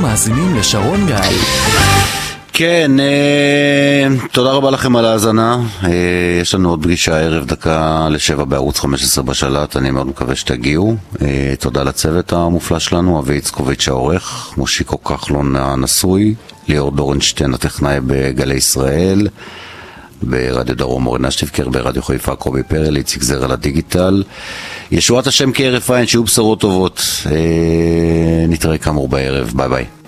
מאזינים לשרון גל. כן, תודה רבה לכם על ההאזנה. יש לנו עוד פגישה ערב 6:50 בערוץ 15 בשלט, אני מאוד מקווה שתגיעו. תודה לצוות המופלא שלנו, אבי יצקוביץ' העורך, מושיקו כחלון הנשוי, ליאור דורנשטיין הטכנאי בגלי ישראל, ברדיו דרום אורן אשטיבקר, ברדיו חיפה קובי פרל, איציק זר על הדיגיטל. ישועת השם כערף עין, שיהיו בשורות טובות. נתראה כאמור בערב, ביי ביי.